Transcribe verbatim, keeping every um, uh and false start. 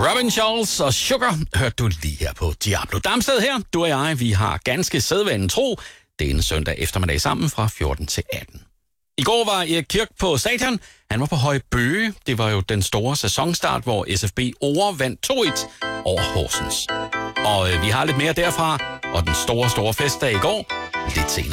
Robin Schulz og Sugar hørte du lige her på Diablo. Damsted her, du og jeg, vi har ganske sædvanen tro. Det er en søndag eftermiddag sammen fra fjorten til atten. I går var Erik Kirk på stadion. Han var på Høje Bøge. Det var jo den store sæsonstart, hvor S F B overvandt to et over Horsens. Og øh, vi har lidt mere derfra, og den store, store festdag i går lidt senere.